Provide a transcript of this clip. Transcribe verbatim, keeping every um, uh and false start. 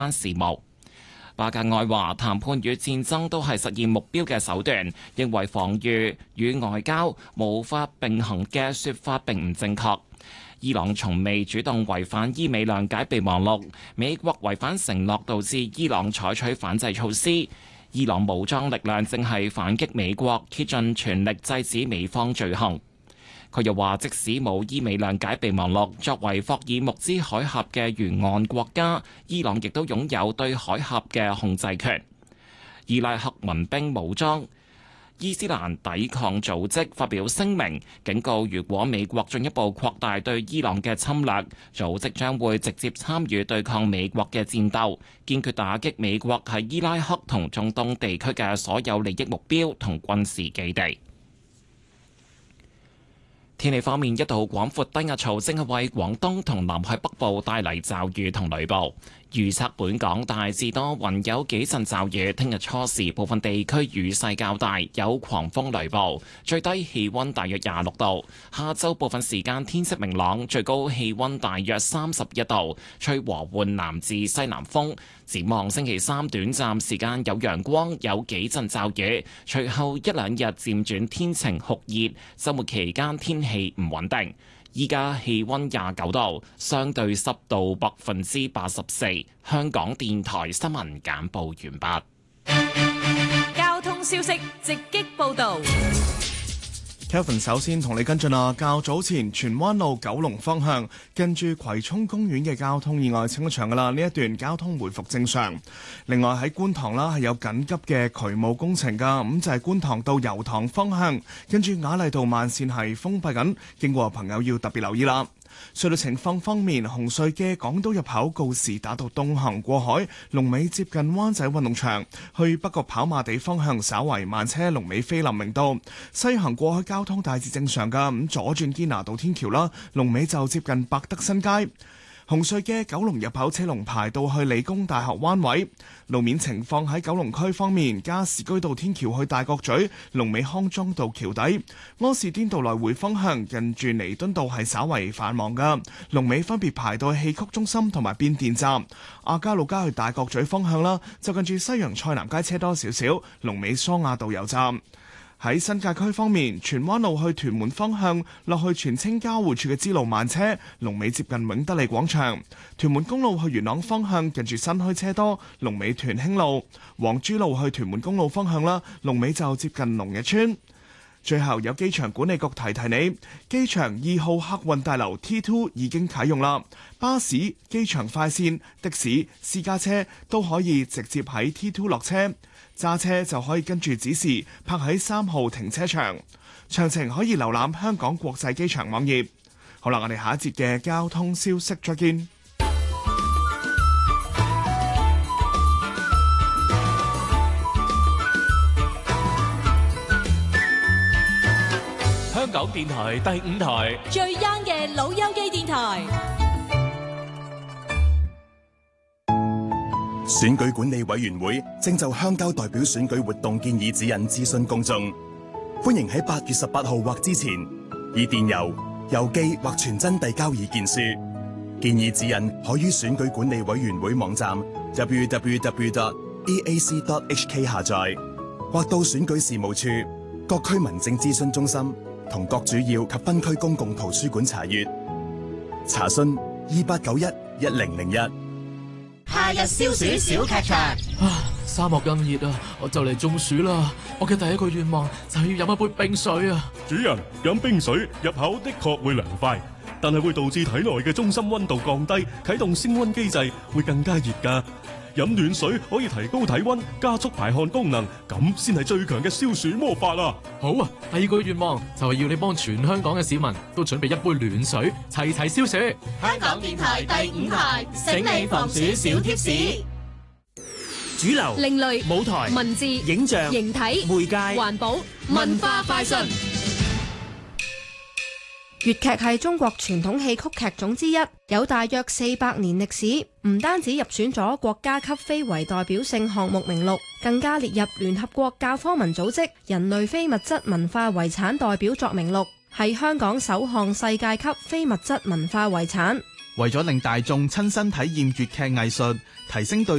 事務。巴格埃話：談判與戰爭都係實現目標嘅手段，認為防禦與外交無法並行嘅說法並唔正確。伊朗從未主動違反伊美諒解備忘錄，美國違反承諾導致伊朗採取反制措施。伊朗武裝力量正係反擊美國，竭盡全力制止美方罪行。佢又話，即使冇伊美諒解備忘錄，作為霍爾木茲海峽嘅沿岸國家，伊朗亦都擁有對海峽嘅控制權。伊拉克民兵武裝伊斯蘭抵抗組織發表聲明，警告如果美國進一步擴大對伊朗嘅侵略，組織將會直接參與對抗美國嘅戰鬥，堅決打擊美國喺伊拉克同中東地區嘅所有利益目標同軍事基地。天氣方面，一道廣闊低壓槽正係為廣東同南海北部帶嚟驟雨同雷暴。預測本港大致多雲，有幾陣驟雨。聽日初時部分地區雨勢較大，有狂風雷暴。最低氣溫大約廿六度。下晝部分時間天色明朗，最高氣溫大約三十一度，吹和緩南至西南風。展望星期三短暫時間有陽光，有幾陣驟雨，隨後一兩日漸轉天晴酷熱。週末期間天氣唔穩定。依家氣溫廿九度，相對濕度百分之八十四。香港電台新聞簡報完畢。交通消息直擊報道。 Kevin 首先同你跟進啊，較早前荃灣路九龍方向近住葵涌公園嘅交通意外清咗場噶啦，呢一段交通回復正常。另外喺觀塘啦係有緊急嘅渠務工程噶，咁就係觀塘到油塘方向，跟住雅麗道慢線係封閉緊，經過朋友要特別留意啦。隧道情況方面，紅隧嘅港島入口告士打道東行過海，龍尾接近灣仔運動場；去北角跑馬地方向稍為慢車，龍尾菲林明道。西行過海交通大致正常噶，咁左轉堅拿道天橋啦，龍尾就接近百德新街。紅隧嘅九龍入口車龍排到去理工大學灣位。路面情況喺九龍區方面，加士居道天橋去大角咀，龍尾康莊道橋底；柯士甸道來回方向近住彌敦道係稍為繁忙噶，龍尾分別排到戲曲中心同埋變電站。亞皆老街去大角咀方向啦，就近住西洋菜南街車多少少，龍尾梳亞道油站。喺新界區方面，荃灣路去屯門方向落去荃青交匯處嘅支路慢車，龍尾接近永德利廣場；屯門公路去元朗方向近住新墟車多，龍尾屯興路；黃珠路去屯門公路方向啦，龍尾就接近龍日村。最後有機場管理局提提你，機場二號客運大樓 T 二 已經啟用啦，巴士、機場快線、的士、私家車都可以直接喺 T 二落車。揸車就可以跟住指示泊喺三號停車場，詳情可以瀏覽香港國際機場網頁。好啦，我哋下一節嘅交通消息再見。 香港電台第五台最 young 嘅老友記電台。 選舉管理委員會正就鄉郊代表選舉活動建議指引諮詢公眾，歡迎喺八月十八號或之前以電郵、郵寄或傳真遞交意見書。建議指引可於選舉管理委員會網站 double-u double-u double-u dot e a c dot h k 下載，或到選舉事務處、各區民政諮詢中心同各主要及分區公共圖書館查閱。查詢二八九一一零零一。 夏日消暑小劇場。 啊！沙漠咁熱啊，我就嚟中暑啦！我嘅第一個願望就係要飲一杯冰水啊！ 主人，飲冰水入口的確會涼快，但係會導致體內嘅中心溫度降低，啟動升溫機制，會更加熱㗎。飲暖水可以提高體溫，加速排汗功能，咁先係最強嘅消暑魔法啊！ 好啊，第二個願望就係要你幫全香港嘅市民都準備一杯暖水，齊齊消暑。 香港電台第五台，醒你防暑小貼士。 主流、 另類、 舞台、 文字、 影像、 形體、 媒介、 環保、文化快訊。 粵劇係中國傳統戲曲劇種之一，有大約四百年歷史，唔單止入選咗國家級非遺代表性項目名錄，更加列入聯合國教科文組織人類非物質文化遺產代表作名錄，係香港首項世界級非物質文化遺產。 為咗令大眾親身體驗粵劇藝術，提升對